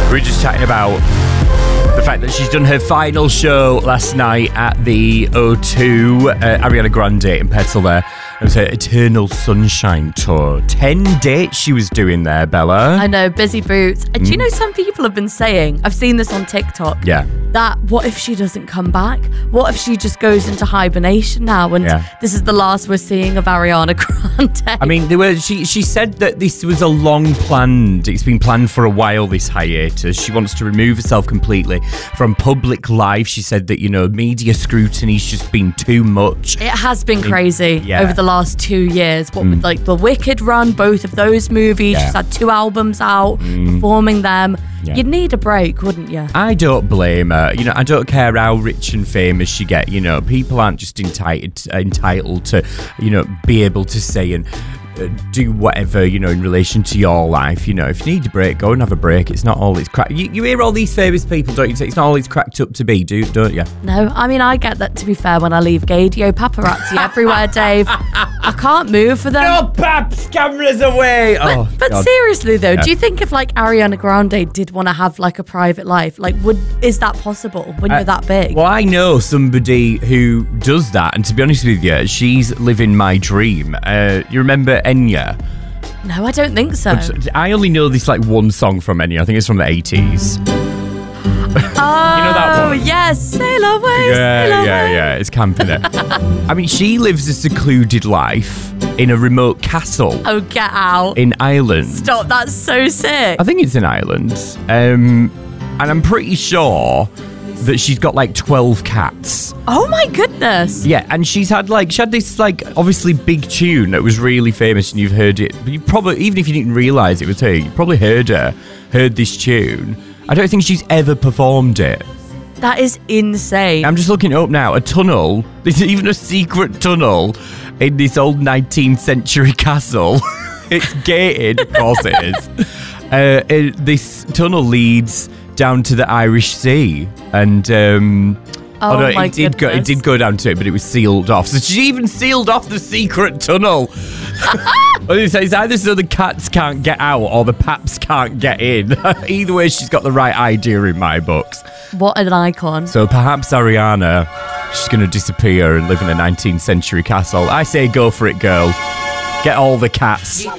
We were just chatting about the fact that she's done her final show last night at the O2, Ariana Grande in Petal there. It was her Eternal Sunshine Tour. 10 dates she was doing there, Bella. I know, busy boots. Do you know some people have been saying, I've seen this on TikTok, that what if she doesn't come back? What if she just goes into hibernation now and this is the last we're seeing of Ariana Grande? I mean, she said that this was a long planned, it's been planned for a while, this hiatus. She wants to remove herself completely from public life. She said that, media scrutiny's just been too much. It has been crazy over the last 2 years. What with like the Wicked run, both of those movies. She's had 2 albums out, performing them. You'd need a break, wouldn't you? I don't blame her. I don't care how rich and famous she get. People aren't just entitled to, be able to say and do whatever, in relation to your life. If you need a break, go and have a break. It's not all it's cracked. You hear all these famous people, don't you? Say it's not all it's cracked up to be, don't you? No, I mean, I get that, to be fair, when I leave Gadio. Paparazzi everywhere, Dave. I can't move for them. No, paps, cameras away. But seriously, though, do you think if, like, Ariana Grande did want to have, like, a private life, like, is that possible when you're that big? Well, I know somebody who does that, and to be honest with you, she's living my dream. You remember Enya? No, I don't think so. I only know this like one song from Enya. I think it's from the 80s. Oh, you know that one? Yes, sail away, sail away. Yeah, it's camping it. I mean, she lives a secluded life in a remote castle. Oh, get out. In Ireland. Stop, that's so sick. I think it's in Ireland. And I'm pretty sure that she's got like 12 cats. Oh my goodness. Yeah, and she had this like obviously big tune that was really famous, and you've heard it. But you probably, even if you didn't realise it was her, you probably heard this tune. I don't think she's ever performed it. That is insane. I'm just looking it up now. A tunnel. There's even a secret tunnel in this old 19th century castle. It's gated, of course it is. This tunnel leads down to the Irish Sea, and it did go down to it, but it was sealed off. So she even sealed off the secret tunnel. It's either so the cats can't get out or the paps can't get in. Either way, she's got the right idea in my books. What an icon. So perhaps Ariana, she's going to disappear and live in a 19th century castle. I say go for it, girl. Get all the cats.